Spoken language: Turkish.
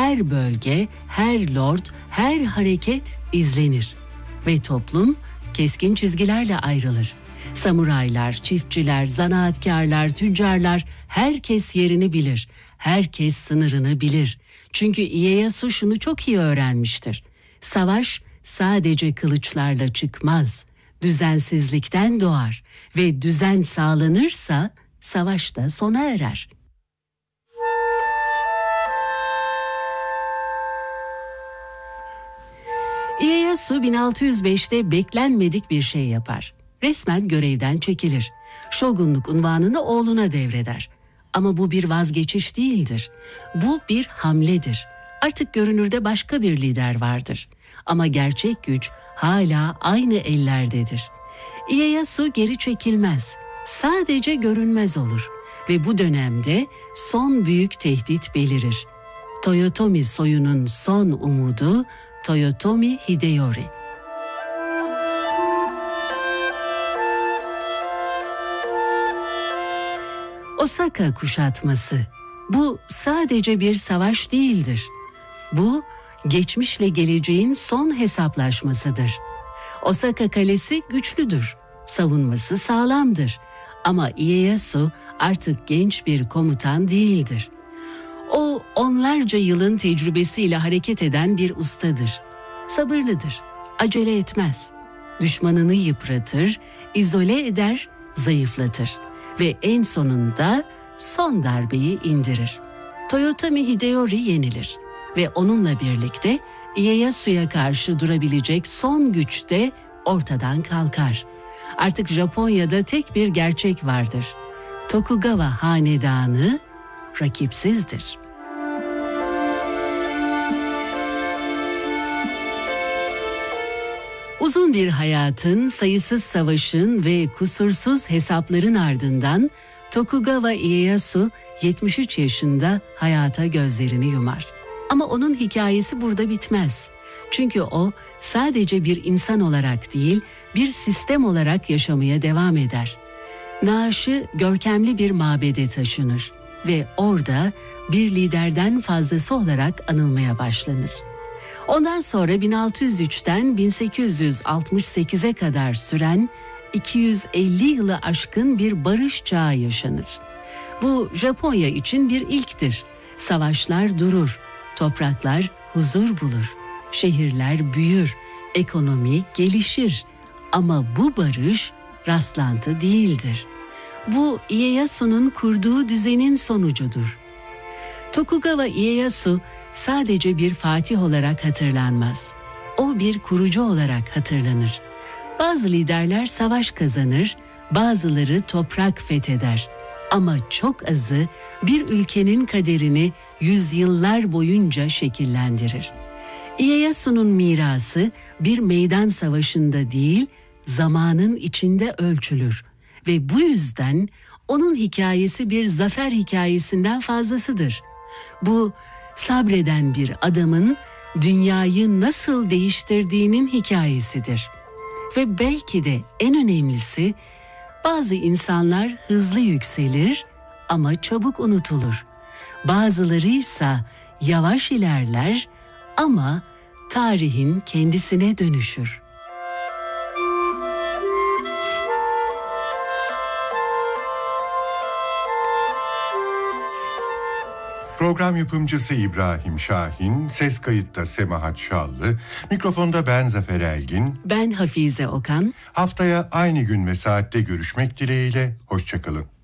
her bölge, her lord, her hareket izlenir. Ve toplum keskin çizgilerle ayrılır. Samuraylar, çiftçiler, zanaatkarlar, tüccarlar herkes yerini bilir. Herkes sınırını bilir. Çünkü Ieyasu şunu çok iyi öğrenmiştir. Savaş sadece kılıçlarla çıkmaz. Düzensizlikten doğar ve düzen sağlanırsa savaş da sona erer. Ieyasu 1605'te beklenmedik bir şey yapar. Resmen görevden çekilir. Şogunluk unvanını oğluna devreder. Ama bu bir vazgeçiş değildir. Bu bir hamledir. Artık görünürde başka bir lider vardır. Ama gerçek güç hala aynı ellerdedir. Ieyasu geri çekilmez. Sadece görünmez olur. Ve bu dönemde son büyük tehdit belirir. Toyotomi soyunun son umudu Toyotomi Hideyori. Osaka kuşatması. Bu sadece bir savaş değildir. Bu, geçmişle geleceğin son hesaplaşmasıdır. Osaka kalesi güçlüdür. Savunması sağlamdır. Ama Ieyasu artık genç bir komutan değildir. O, onlarca yılın tecrübesiyle hareket eden bir ustadır. Sabırlıdır, acele etmez. Düşmanını yıpratır, izole eder, zayıflatır. Ve en sonunda son darbeyi indirir. Toyotomi Hideyori yenilir. Ve onunla birlikte Ieyasu'ya karşı durabilecek son güç de ortadan kalkar. Artık Japonya'da tek bir gerçek vardır. Tokugawa hanedanı rakipsizdir. Uzun bir hayatın, sayısız savaşın ve kusursuz hesapların ardından Tokugawa Ieyasu 73 yaşında hayata gözlerini yumar. Ama onun hikayesi burada bitmez. Çünkü o sadece bir insan olarak değil, bir sistem olarak yaşamaya devam eder. Naaşı görkemli bir mabede taşınır ve orada bir liderden fazlası olarak anılmaya başlanır. Ondan sonra 1603'ten 1868'e kadar süren 250 yılı aşkın bir barış çağı yaşanır. Bu Japonya için bir ilktir. Savaşlar durur, topraklar huzur bulur, şehirler büyür, ekonomi gelişir. Ama bu barış rastlantı değildir. Bu Ieyasu'nun kurduğu düzenin sonucudur. Tokugawa Ieyasu sadece bir fatih olarak hatırlanmaz. O bir kurucu olarak hatırlanır. Bazı liderler savaş kazanır, bazıları toprak fetheder. Ama çok azı bir ülkenin kaderini yüzyıllar boyunca şekillendirir. Ieyasu'nun mirası bir meydan savaşında değil, zamanın içinde ölçülür. Ve bu yüzden onun hikayesi bir zafer hikayesinden fazlasıdır. Bu, sabreden bir adamın dünyayı nasıl değiştirdiğinin hikayesidir. Ve belki de en önemlisi, bazı insanlar hızlı yükselir ama çabuk unutulur. Bazıları ise yavaş ilerler ama tarihin kendisine dönüşür. Program yapımcısı İbrahim Şahin, ses kayıtta Semahat Şallı, mikrofonda ben Zafer Elgin. Ben Hafize Okan. Haftaya aynı gün ve saatte görüşmek dileğiyle, hoşça kalın.